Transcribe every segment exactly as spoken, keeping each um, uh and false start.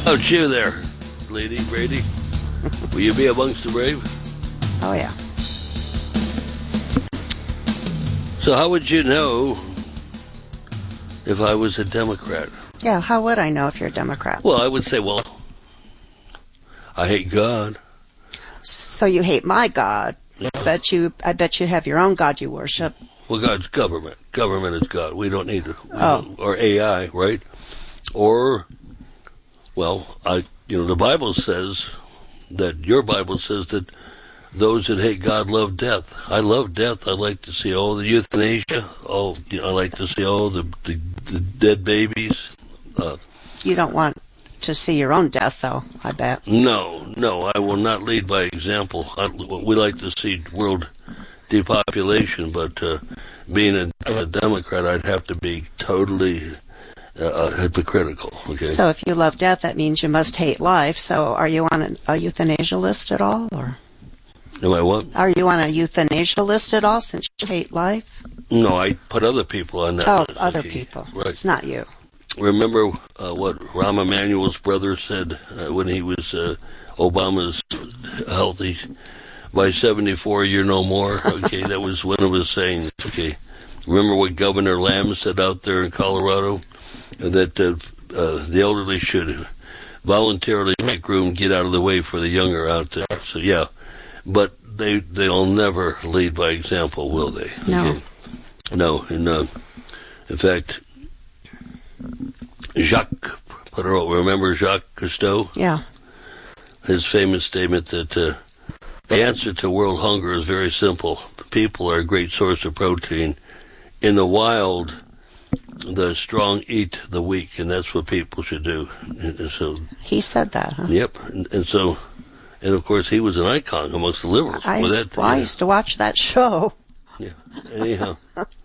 Oh, you there, Lady Brady. Will you be amongst the brave? Oh, yeah. So how would you know if I was a Democrat? Yeah, how would I know if you're a Democrat? Well, I would say, well, I hate God. So you hate my God. Yeah. I bet you, I bet you have your own God you worship. Well, God's government. Government is God. We don't need to. Oh. Or A I, right? Or, well, I, you know, the Bible says that, your Bible says that those that hate God love death. I love death. I like to see all the euthanasia. Oh, you know, I like to see all the, the, the dead babies. Uh, You don't want to see your own death, though, I bet. no, no, I will not lead by example. I, we like to see world depopulation, but uh, being a, a Democrat, I'd have to be totally uh, hypocritical. Okay. So if you love death, that means you must hate life. So are you on a, a euthanasia list at all, or Am I what? are you on a euthanasia list at all since you hate life? No, I put other people on that Oh, list. other Okay. people. Right. It's not you. Remember uh, what Rahm Emanuel's brother said uh, when he was uh, Obama's healthy? By seventy-four, you're no more. Okay, that was one of his sayings. Okay, remember what Governor Lamb said out there in Colorado? That uh, uh, the elderly should voluntarily make room, get out of the way for the younger out there. So, yeah, but they, they'll never lead by example, will they? No. Okay. No, and uh, in fact, Jacques Perot, remember Jacques Cousteau? Yeah. His famous statement that uh, the answer to world hunger is very simple. People are a great source of protein. In the wild, the strong eat the weak, and that's what people should do. And so, He said that, huh? yep, and, and so, and of course, he was an icon amongst the liberals. I Well, used, that, well, I yeah. used to watch that show. Yeah. Anyhow.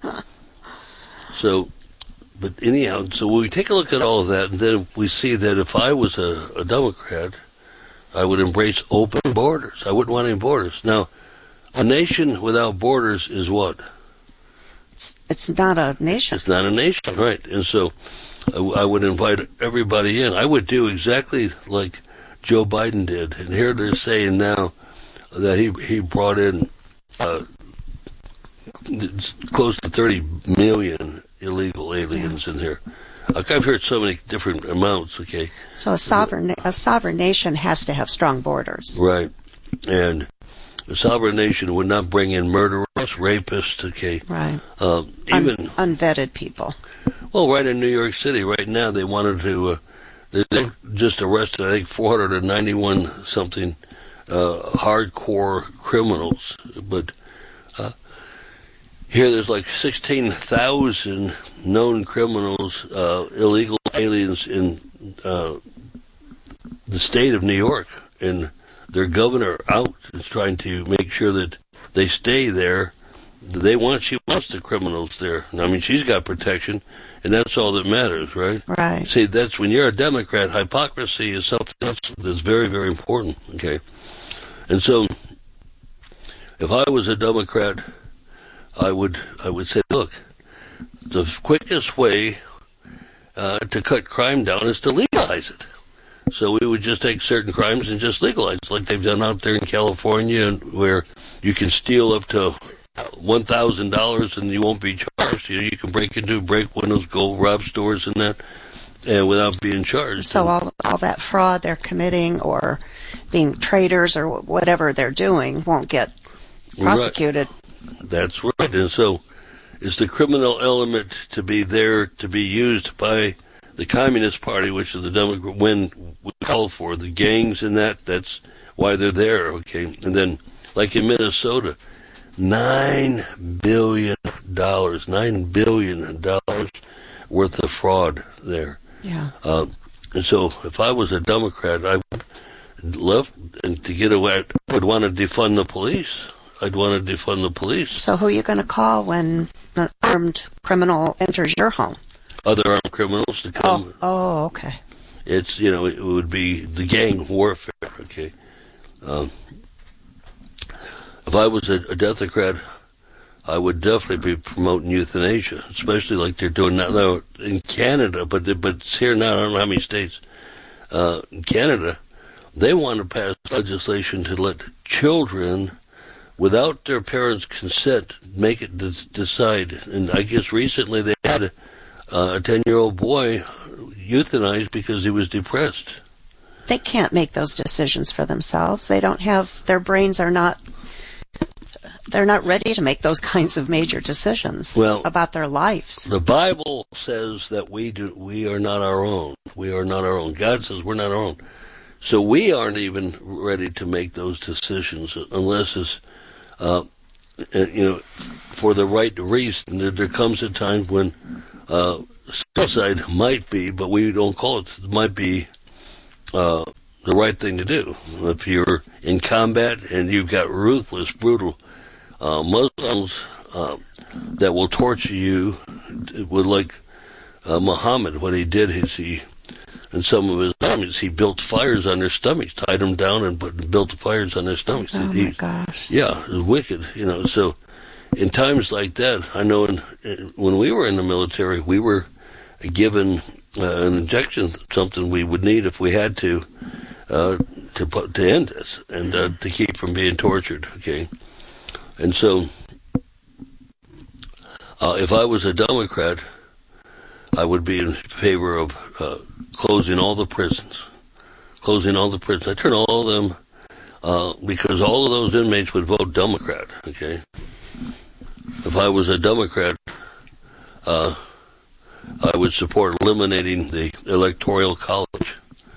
So, but anyhow, so we take a look at all of that, and then we see that if I was a, a Democrat, I would embrace open borders. I wouldn't want any borders. Now, a nation without borders is what? It's, it's not a nation. It's not a nation, right? And so I, I would invite everybody in. I would do exactly like Joe Biden did. And here they're saying now that he he brought in uh, close to thirty million illegal aliens in here. Like I've heard so many different amounts, okay? So a sovereign a sovereign nation has to have strong borders. Right. And a sovereign nation would not bring in murderers, rapists, okay? Right. Um, even Un- unvetted people. Well, right in New York City right now, they wanted to, uh, they, they just arrested, I think, four hundred ninety-one something uh, hardcore criminals. But uh, here there's like sixteen thousand known criminals, uh, illegal aliens in uh, the state of New York. And their governor out is trying to make sure that they stay there. They want, she wants the criminals there. I mean, she's got protection, and that's all that matters, right? Right. See, that's when you're a Democrat, hypocrisy is something else that's very, very important, okay? And so, if I was a Democrat, I would, I would say, look, the quickest way uh, to cut crime down is to legalize it. So we would just take certain crimes and just legalize, like they've done out there in California, where you can steal up to one thousand dollars and you won't be charged. You know, you can break into, break windows, go rob stores and that, and without being charged. So all all that fraud they're committing or being traitors or whatever they're doing won't get prosecuted. Right. That's right. And so is the criminal element to be there to be used by the Communist Party, which is the Democrat, when we call for the gangs and that, that's why they're there, okay? And then, like in Minnesota, nine billion dollars, nine billion dollars worth of fraud there. Yeah. Um, and so, if I was a Democrat, I would love and to get away. I would want to defund the police. I'd want to defund the police. So who are you going to call when an armed criminal enters your home? Other armed criminals to come. Oh, oh, okay. It's, you know, it would be the gang warfare, okay? Um, if I was a, a Democrat, I would definitely be promoting euthanasia, especially like they're doing now in Canada, but but it's here now, I don't know how many states. uh, in Canada, they want to pass legislation to let children, without their parents' consent, make it des- decide. And I guess recently they had a, uh, a ten-year-old boy euthanized because he was depressed. They can't make those decisions for themselves. They don't have, their brains are not, they're not ready to make those kinds of major decisions well, about their lives. The Bible says that we do, we are not our own. We are not our own. God says we're not our own. So we aren't even ready to make those decisions unless it's, uh, you know, for the right reason. There, there comes a time when uh, suicide might be, but we don't call it, it might be uh, the right thing to do. If you're in combat and you've got ruthless, brutal uh, Muslims uh, that will torture you, with like uh, Muhammad, what he did is he, in some of his armies, he built fires on their stomachs, tied them down and put, built fires on their stomachs. Oh he, my gosh. Yeah, it was wicked, you know. So in times like that, I know in, in, when we were in the military, we were given uh, an injection, something we would need if we had to, uh, to put, to end this and uh, to keep from being tortured, okay? And so uh, if I was a Democrat, I would be in favor of uh, closing all the prisons, closing all the prisons. I turn all of them, uh, because all of those inmates would vote Democrat, okay? If I was a Democrat, uh, I would support eliminating the Electoral College.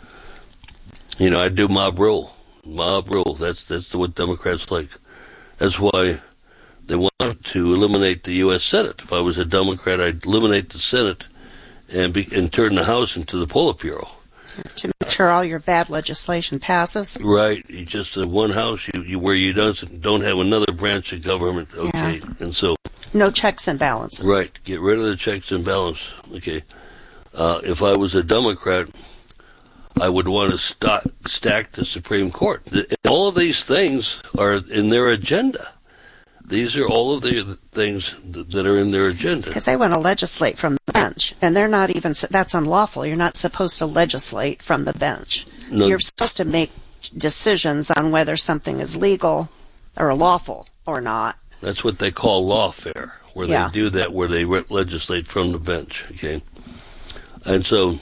You know, I'd do mob rule. Mob rule, that's, that's what Democrats like. That's why they want to eliminate the U S Senate. If I was a Democrat, I'd eliminate the Senate and, be, and turn the House into the Politburo. To make sure all your bad legislation passes. Right. You just uh, one house you, you where you don't, don't have another branch of government. Okay. Yeah. And so. No checks and balances. Right. Get rid of the checks and balance. Okay. Uh, if I was a Democrat, I would want to stock, stack the Supreme Court. The, all of these things are in their agenda. These are all of the things that are in their agenda. Because they want to legislate from the bench, and they're not even, that's unlawful. You're not supposed to legislate from the bench. No. You're supposed to make decisions on whether something is legal or lawful or not. That's what they call lawfare, where yeah. they do that, where they re- legislate from the bench, okay? And so,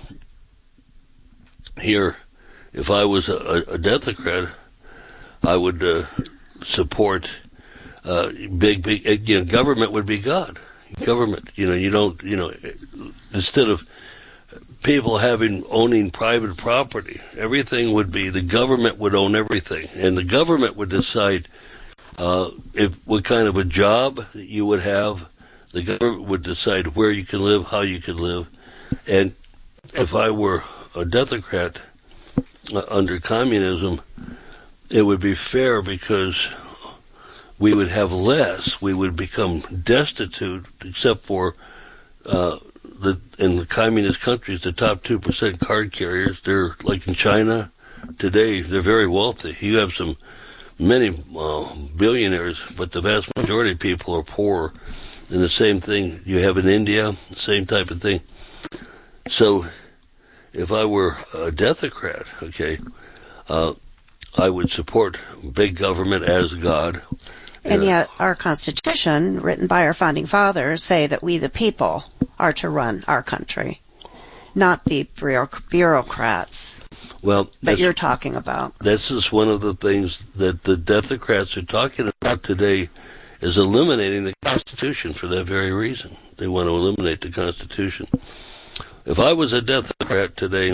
here, if I was a, a Democrat, I would uh, support uh, big, big, you know, government would be God. Government, you know, you don't, you know, instead of people having, owning private property, everything would be, the government would own everything, and the government would decide uh, if what kind of a job that you would have. The government would decide where you can live, how you can live, and if I were a Democrat uh, under communism, it would be fair because we would have less. We would become destitute, except for uh, the in the communist countries, the top two percent card carriers. They're like in China today. They're very wealthy. You have some many uh, billionaires, but the vast majority of people are poor. And the same thing you have in India, the same type of thing. So, if I were a Democrat, okay, uh, I would support big government as God. And uh, yet, our Constitution, written by our founding fathers, say that we, the people, are to run our country, not the bureaucrats. Well, that you're talking about. This is one of the things that the Democrats are talking about today, is eliminating the Constitution for that very reason. They want to eliminate the Constitution. If I was a Democrat today,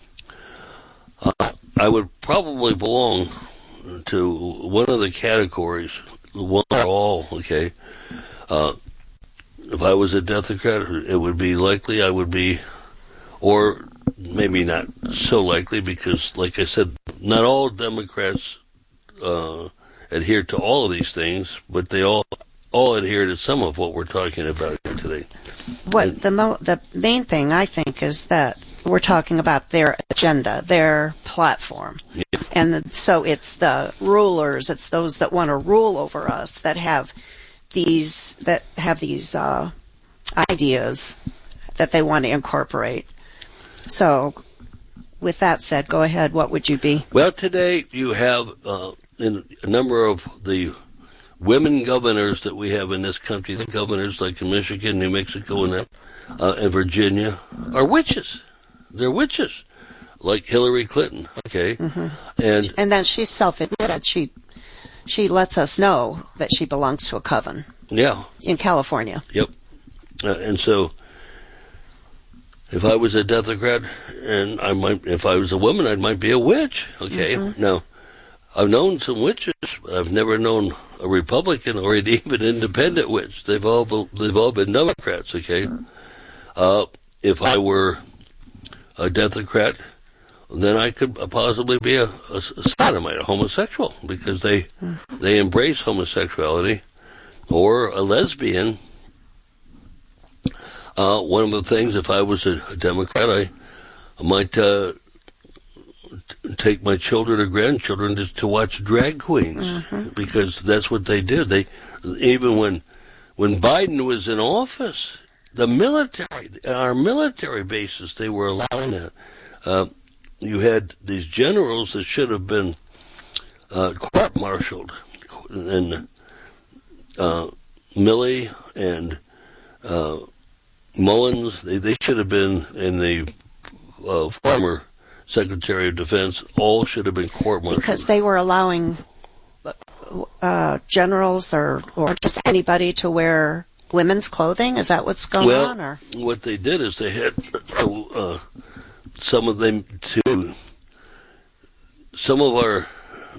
uh, I would probably belong to one of the categories, one or all, okay? Uh, if I was a Democrat, it would be likely I would be, or maybe not so likely, because, like I said, not all Democrats uh, adhere to all of these things, but they all all adhere to some of what we're talking about here today. What and, the mo- the main thing I think is that we're talking about their agenda, their platform, yeah. and so it's the rulers, it's those that want to rule over us that have these that have these uh, ideas that they want to incorporate. So with that said, go ahead. What would you be? Well, today you have uh, in a number of the women governors that we have in this country, the governors like in Michigan, New Mexico, and, that, uh, and Virginia, are witches. They're witches, like Hillary Clinton. Okay, mm-hmm. and and then she's self-admitted. She she lets us know that she belongs to a coven. Yeah, in California. Yep, uh, and so if I was a Democrat, and I might, if I was a woman, I might be a witch. Okay, mm-hmm. Now I've known some witches, but I've never known a Republican or an even independent witch. They've all been, they've all been Democrats. Okay, uh, if I were a Democrat, then I could possibly be a, a, a sodomite, a homosexual, because they mm-hmm. they embrace homosexuality, or a lesbian. Uh, one of the things, if I was a, a Democrat, I, I might uh, t- take my children or grandchildren to, to watch drag queens, mm-hmm. because that's what they did. They even when when Biden was in office, the military, our military bases, they were allowing that. Uh, you had these generals that should have been uh, court-martialed, and uh, Milley and uh, Mullins, they, they should have been, in the uh, former Secretary of Defense, all should have been court-martialed. Because they were allowing uh, generals or, or just anybody to wear women's clothing? Is that what's going well, on? Or what they did is they had uh, some of them to, some of our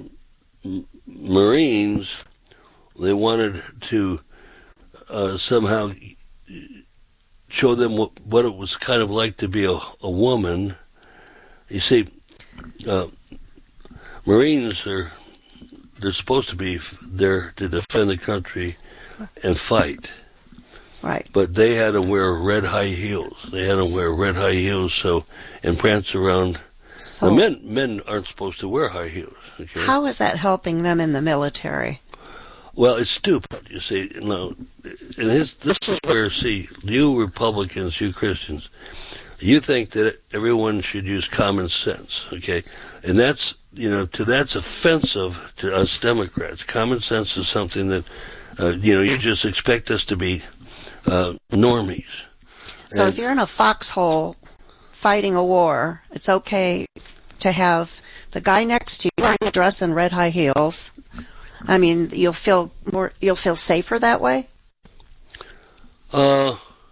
Marines, they wanted to uh, somehow show them what, what it was kind of like to be a, a woman. You see, uh, Marines are, they're supposed to be there to defend the country and fight. Right. But they had to wear red high heels. They had to wear red high heels so and prance around. So, now, men men aren't supposed to wear high heels. Okay? How is that helping them in the military? Well, it's stupid, you see. You know, and his, this is where, see, you Republicans, you Christians, you think that everyone should use common sense, okay? And that's, you know, to that's offensive to us Democrats. Common sense is something that, uh, you know, you just expect us to be uh, normies. So and, if you're in a foxhole fighting a war, it's okay to have the guy next to you wearing a dress and red high heels. I mean, you'll feel more, you'll feel safer that way? Uh,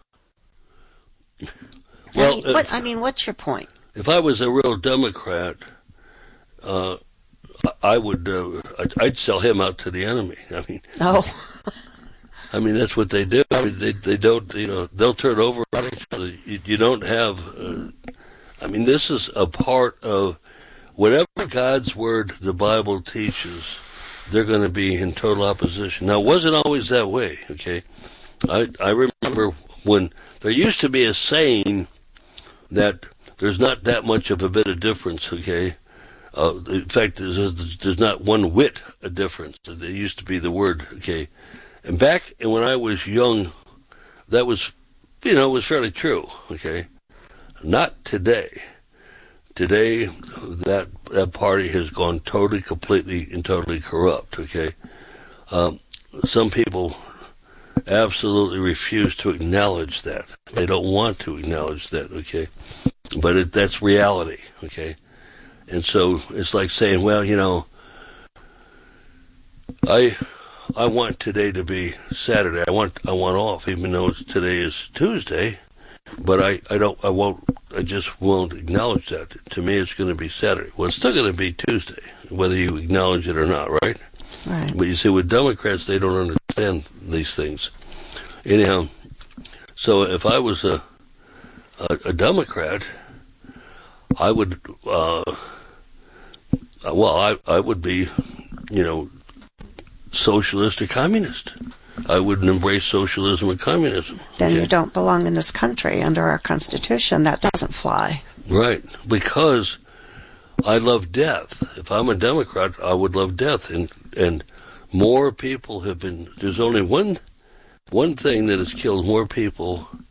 well, I mean, what, I mean, what's your point? If I was a real Democrat, uh, I would, uh, I'd, I'd sell him out to the enemy. I mean, oh. I mean, that's what they do. I mean, they, they don't, you know, they'll turn over on each other. You, you don't have, uh, I mean, this is a part of whatever God's word the Bible teaches. They're going to be in total opposition. Now, it wasn't always that way, okay? I I remember when there used to be a saying that there's not that much of a bit of difference, okay? Uh, in fact, there's, there's not one whit a difference. There used to be the word, okay? And back when I was young, that was, you know, was fairly true, okay? Not today. Today, that that party has gone totally, completely, and totally corrupt, okay? Um, some people absolutely refuse to acknowledge that. They don't want to acknowledge that, okay? But it, that's reality, okay? And so it's like saying, well, you know, I I want today to be Saturday. I want I want off, even though it's, today is Tuesday. But I, I don't I won't I just won't acknowledge that. To me, it's going to be Saturday. Well, it's still going to be Tuesday, whether you acknowledge it or not, right? Right. But you see, with Democrats, they don't understand these things. Anyhow, so if I was a a, a Democrat, I would uh, well, I I would be, you know, socialist or communist. I wouldn't embrace socialism or communism. Then okay? You don't belong in this country. Under our Constitution, that doesn't fly. Right, because I love death. If I'm a Democrat, I would love death. And and more people have been, there's only one one thing that has killed more people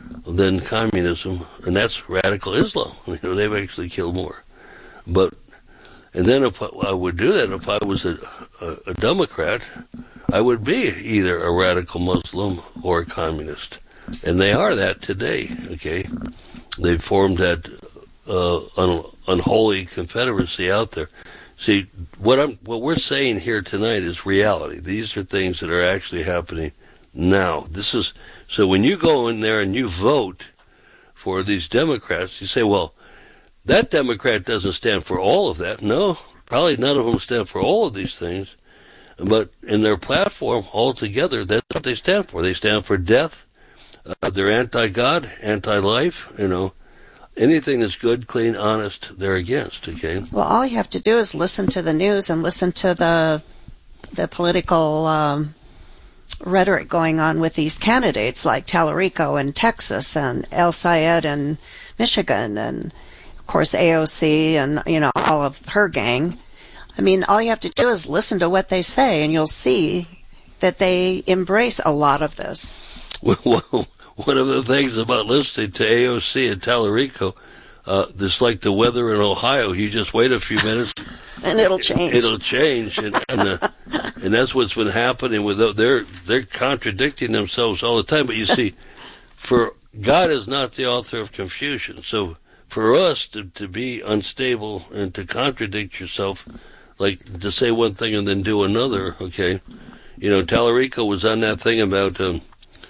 than communism, and that's radical Islam. You know, they've actually killed more. But, and then if I would do that, if I was a, a, a Democrat, I would be either a radical Muslim or a communist. And they are that today, okay? They've formed that uh, un, unholy confederacy out there. See, what I'm, what we're saying here tonight is reality. These are things that are actually happening now. This is, so when you go in there and you vote for these Democrats, you say, well, that Democrat doesn't stand for all of that. No, probably none of them stand for all of these things. But in their platform altogether, that's what they stand for. They stand for death. Uh, they're anti-God, anti-life, you know. Anything that's good, clean, honest, they're against, okay? Well, all you have to do is listen to the news and listen to the the political um, rhetoric going on with these candidates like Tallarico in Texas and El Sayed in Michigan and, of course, A O C and, you know, all of her gang. I mean, all you have to do is listen to what they say, and you'll see that they embrace a lot of this. Well, one of the things about listening to A O C and Tallarico, uh, this like the weather in Ohio. You just wait a few minutes, and it'll change. It'll change, and and, uh, and that's what's been happening with them. They're they're contradicting themselves all the time. But you see, for God is not the author of confusion. So for us to to be unstable and to contradict yourself, like to say one thing and then do another, okay? You know, Tallarico was on that thing about. Um,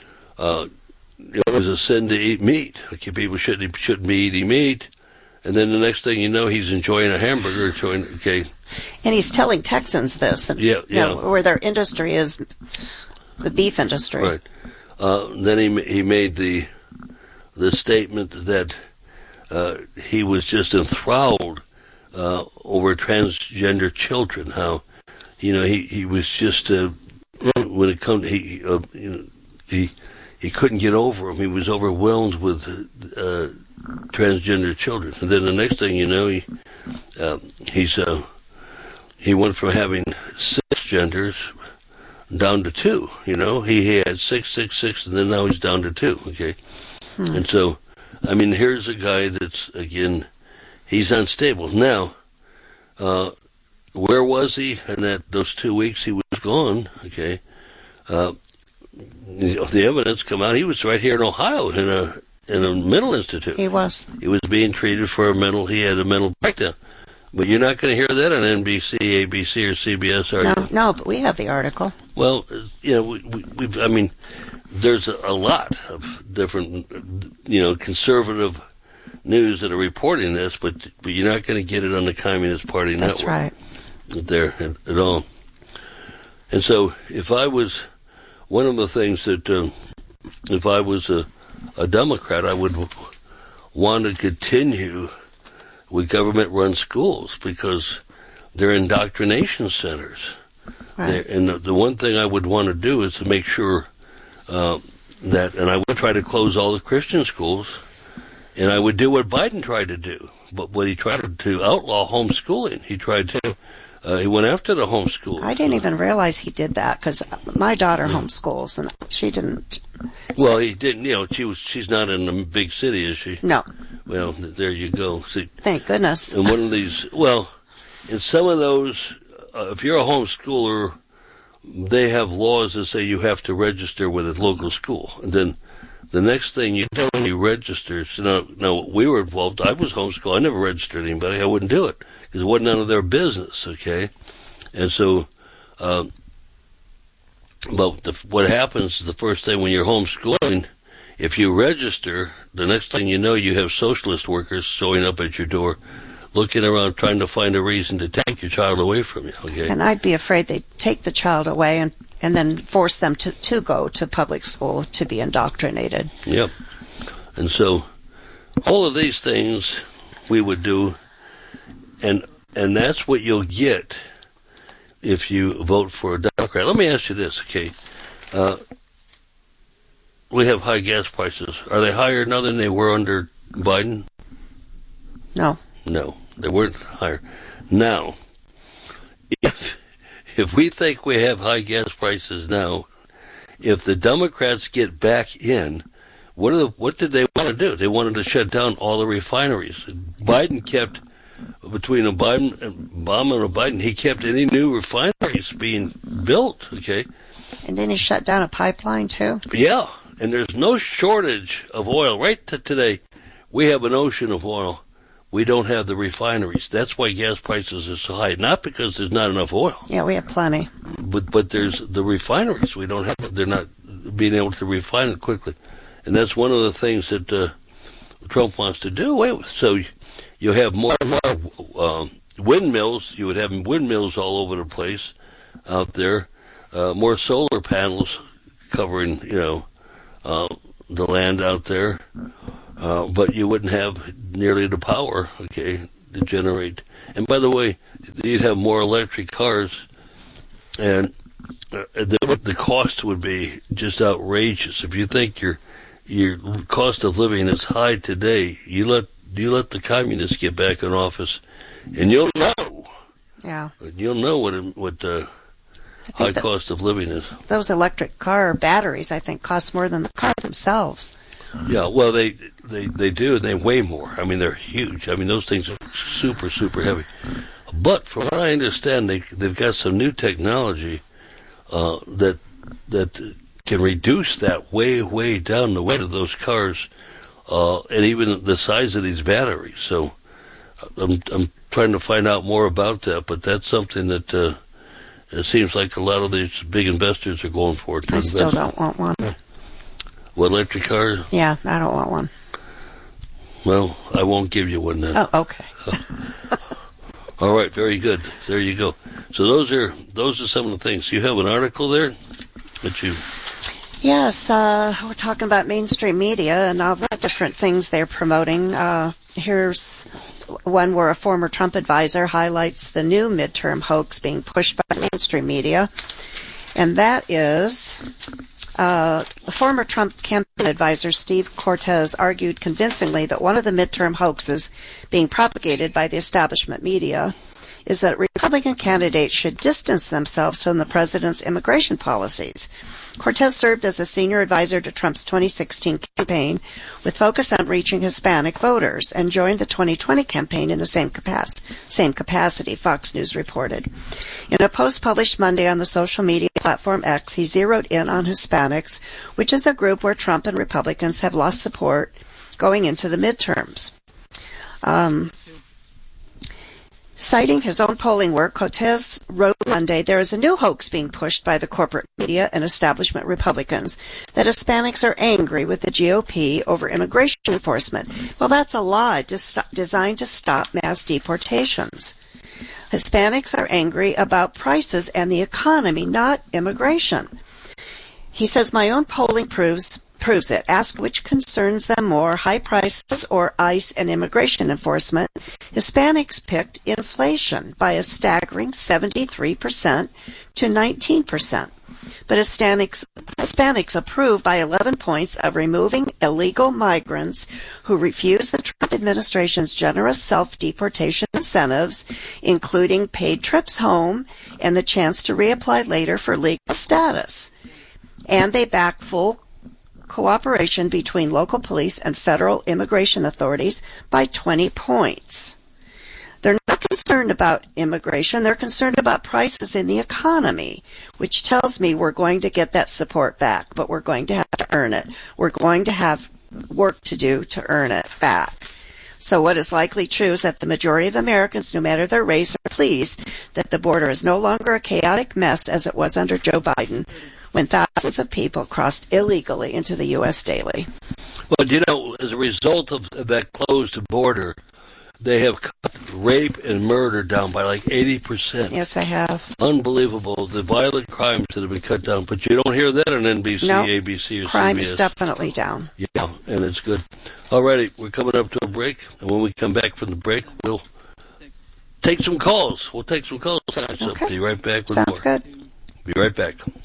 uh, It was a sin to eat meat. Okay, people shouldn't shouldn't be eating meat, and then the next thing you know, he's enjoying a hamburger. Enjoying, okay, and he's telling Texans this. And, yeah, yeah. You know, where their industry is the beef industry. Right. Uh, then he he made the the statement that uh, he was just enthralled uh, over transgender children. How, you know, he he was just uh, when it comes he uh, you know he. He couldn't get over them. He was overwhelmed with uh, transgender children. And then the next thing you know, he uh, he's uh, he went from having six genders down to two. You know, he had six, six, six, and then now he's down to two. Okay, hmm. And so, I mean, here's a guy that's again, he's unstable now. Uh, where was he? And that those two weeks he was gone. Okay. Uh, The evidence come out. He was right here in Ohio in a in a mental institute. He was. He was being treated for a mental. He had a mental breakdown. But you're not going to hear that on N B C, A B C, or C B S, are no, you? No, but we have the article. Well, you know, we, we, we've. I mean, there's a, a lot of different, you know, conservative news that are reporting this, but but you're not going to get it on the Communist Party That's network. That's right. There at, at all. And so, if I was. One of the things that, uh, if I was a, a Democrat, I would want to continue with government-run schools because they're indoctrination centers. Right. And the, the one thing I would want to do is to make sure uh, that, and I would try to close all the Christian schools, and I would do what Biden tried to do. But what he tried to outlaw homeschooling, he tried to. Uh, he went after the homeschool. I didn't even realize he did that because my daughter yeah. homeschools and she didn't. Well, he didn't. You know, she was. She's not in a big city, is she? No. Well, there you go. See, thank goodness. And one of these. Well, in some of those, uh, if you're a homeschooler, they have laws that say you have to register with a local school, and then the next thing you do when you register. So now, now we were involved. I was homeschooled. I never registered anybody. I wouldn't do it. Because it wasn't none of their business, okay? And so, um, but the, what happens is the first thing when you're homeschooling, if you register, the next thing you know, you have socialist workers showing up at your door, looking around trying to find a reason to take your child away from you, okay? And I'd be afraid they'd take the child away and, and then force them to, to go to public school to be indoctrinated. Yep. And so, all of these things we would do. And and that's what you'll get if you vote for a Democrat. Let me ask you this, okay? Uh, we have high gas prices. Are they higher now than they were under Biden? No. No, they weren't higher. Now, if if we think we have high gas prices now, if the Democrats get back in, what, are the, what did they want to do? They wanted to shut down all the refineries. Biden kept, between Obama and Obama and Biden, he kept any new refineries being built, okay? And didn't he shut down a pipeline, too? Yeah, and there's no shortage of oil. Right to today, we have an ocean of oil. We don't have the refineries. That's why gas prices are so high. Not because there's not enough oil. Yeah, we have plenty. But but there's the refineries. We don't have. They're not being able to refine it quickly, and that's one of the things that uh, Trump wants to do away with. So you have more and more um, windmills. You would have windmills all over the place out there. Uh, more solar panels covering, you know, uh, the land out there. Uh, but you wouldn't have nearly the power, okay, to generate. And by the way, you'd have more electric cars, and uh, the, the cost would be just outrageous. If you think your your cost of living is high today, you let you let the communists get back in office, and you'll know. Yeah. You'll know what it, what the high cost of living is. Those electric car batteries, I think, cost more than the car themselves. Yeah, well, they, they, they do. They weigh more. I mean, they're huge. I mean, those things are super, super heavy. But from what I understand, they, they've got some new technology uh, that that can reduce that way, way down the weight of those cars, uh, and even the size of these batteries. So I'm I'm trying to find out more about that, but that's something that uh, it seems like a lot of these big investors are going for. To I invest. still don't want one. What, electric car? Yeah, I don't want one. Well, I won't give you one then. Oh, okay. All right, very good. There you go. So those are those are some of the things. You have an article there that you... Yes, uh, we're talking about mainstream media and all the different things they're promoting. Uh, here's one where a former Trump advisor highlights the new midterm hoax being pushed by mainstream media, and that is... Uh, former Trump campaign advisor Steve Cortes argued convincingly that one of the midterm hoaxes being propagated by the establishment media is that Republican candidates should distance themselves from the president's immigration policies. Cortes served as a senior advisor to Trump's twenty sixteen campaign with focus on reaching Hispanic voters and joined the twenty twenty campaign in the same capacity, same capacity, Fox News reported. In a post published Monday on the social media platform X, he zeroed in on Hispanics, which is a group where Trump and Republicans have lost support going into the midterms. Um, Citing his own polling work, Cortes wrote Monday, there is a new hoax being pushed by the corporate media and establishment Republicans that Hispanics are angry with the G O P over immigration enforcement. Well, that's a lie designed to stop mass deportations. Hispanics are angry about prices and the economy, not immigration. He says, my own polling proves proves it. Asked which concerns them more, high prices or ICE and immigration enforcement, Hispanics picked inflation by a staggering seventy-three percent to nineteen percent. But Hispanics, Hispanics approve by eleven points of removing illegal migrants who refuse the Trump administration's generous self-deportation incentives, including paid trips home and the chance to reapply later for legal status. And they back full cooperation between local police and federal immigration authorities by twenty points. They're not concerned about immigration. They're concerned about prices in the economy, which tells me we're going to get that support back, but we're going to have to earn it. We're going to have work to do to earn it back. So what is likely true is that the majority of Americans, no matter their race, are pleased that the border is no longer a chaotic mess as it was under Joe Biden, when thousands of people crossed illegally into the U S daily. Well, you know, as a result of that closed border, they have cut rape and murder down by like eighty percent. Yes, I have. Unbelievable. The violent crimes that have been cut down. But you don't hear that on N B C, no, A B C, or crime C B S. Crime is definitely down. Yeah, and it's good. All righty, we're coming up to a break. And when we come back from the break, we'll take some calls. We'll take some calls. So okay. be right back with Sounds more. good. Be right back.